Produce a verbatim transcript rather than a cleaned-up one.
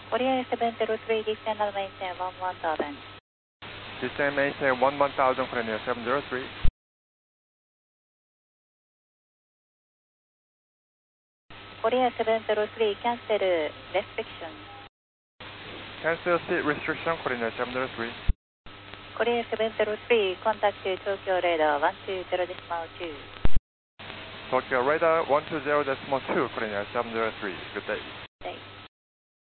Korea seven zero three, descend and maintain one one thousand. Descend maintain one one thousand, Korea seven zero three. Korea seven zero three, cancel restriction. Cancel seat restriction, Korea seven zero three. Korea seven zero three, contact Tokyo radar one two zero decimal two. Tokyo radar one two zero decimal two, Korea seven zero three. Good day.